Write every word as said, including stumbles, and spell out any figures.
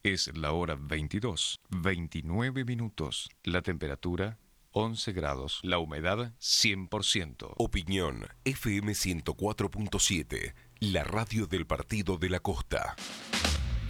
Es la hora veintidós, veintinueve minutos. La temperatura once grados. La humedad cien por ciento. Opinión F M ciento cuatro punto siete, la radio del Partido de la Costa.